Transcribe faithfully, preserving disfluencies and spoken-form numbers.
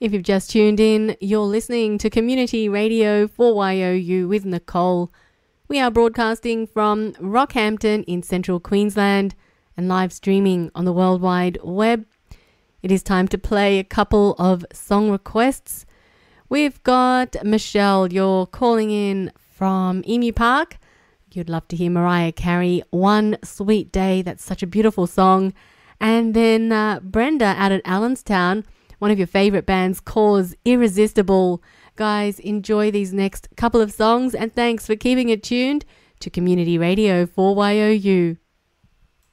If you've just tuned in, you're listening to Community Radio four Y O U with Nicole. We are broadcasting from Rockhampton in central Queensland and live streaming on the World Wide Web. It is time to play a couple of song requests. We've got Michelle, you're calling in from Emu Park. You'd love to hear Mariah Carey, One Sweet Day. That's such a beautiful song. And then uh, Brenda out at Allenstown, one of your favourite bands, Cause, Irresistible. Guys, enjoy these next couple of songs and thanks for keeping it tuned to Community Radio four Y O U.